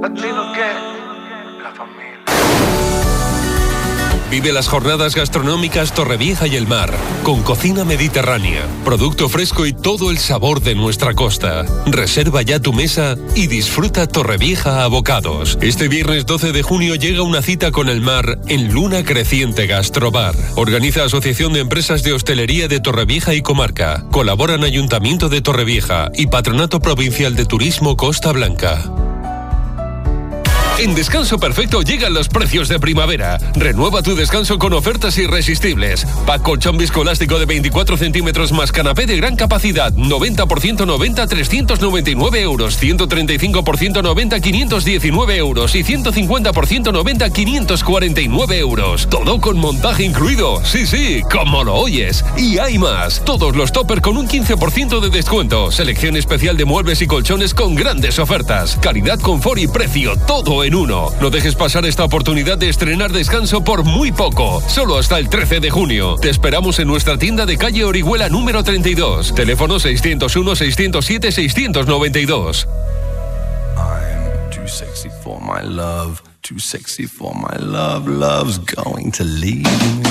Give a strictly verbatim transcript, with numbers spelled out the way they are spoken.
¿Latino qué? La familia. Vive las jornadas gastronómicas Torrevieja y el Mar, con cocina mediterránea, producto fresco y todo el sabor de nuestra costa. Reserva ya tu mesa y disfruta Torrevieja a bocados. Este viernes doce de junio llega una cita con el mar en Luna Creciente Gastrobar. Organiza Asociación de Empresas de Hostelería de Torrevieja y Comarca. Colaboran Ayuntamiento de Torrevieja y Patronato Provincial de Turismo Costa Blanca. En Descanso Perfecto llegan los precios de primavera. Renueva tu descanso con ofertas irresistibles. Pack colchón viscoelástico de veinticuatro centímetros más canapé de gran capacidad. noventa por ciento noventa, trescientos noventa y nueve euros. ciento treinta y cinco por ciento noventa, quinientos diecinueve euros. Y ciento cincuenta por ciento noventa, quinientos cuarenta y nueve euros. Todo con montaje incluido. Sí, sí, como lo oyes. Y hay más. Todos los topper con un quince por ciento de descuento. Selección especial de muebles y colchones con grandes ofertas. Calidad, confort y precio. Todo en en uno. No dejes pasar esta oportunidad de estrenar Descanso por muy poco. Solo hasta el trece de junio. Te esperamos en nuestra tienda de calle Orihuela número treinta y dos. Teléfono seiscientos uno, seiscientos siete, seiscientos noventa y dos. I'm too sexy for my love. Too sexy for my love. Love's going to leave me.